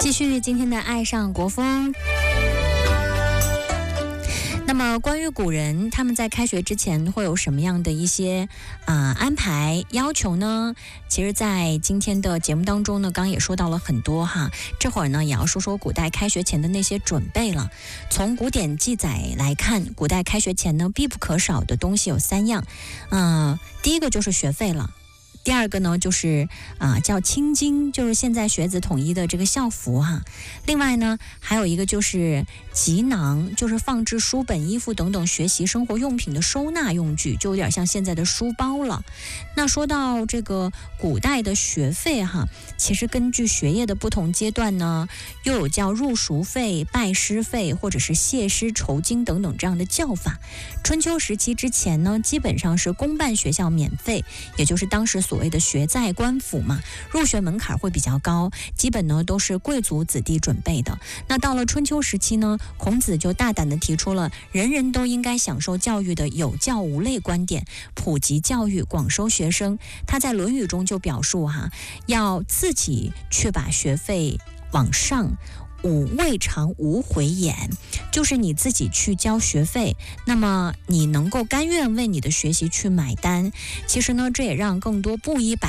继续今天的爱上国风。那么关于古人他们在开学之前会有什么样的一些安排要求呢？其实在今天的节目当中呢，刚刚也说到了很多哈，这会儿呢也要说说古代开学前的那些准备了。从古典记载来看，古代开学前呢必不可少的东西有3样，第一个就是学费了。第二个呢就是叫青巾，就是现在学子统一的这个校服哈。另外呢还有一个就是集囊，就是放置书本、衣服等等学习生活用品的收纳用具，就有点像现在的书包了。那说到这个古代的学费哈，其实根据学业的不同阶段呢，又有叫入塾费、拜师费或者是谢师酬金等等这样的叫法。春秋时期之前呢，基本上是公办学校免费，也就是当时所谓的学在官府嘛，入学门槛会比较高，基本呢都是贵族子弟准备的。那到了春秋时期呢，孔子就大胆地提出了人人都应该享受教育的有教无类观点，普及教育，广收学生。他在《论语》中就表述要自己去把学费往上，吾未尝无回言，就是你自己去交学费，那么你能够甘愿为你的学习去买单。其实呢，这也让更多布衣百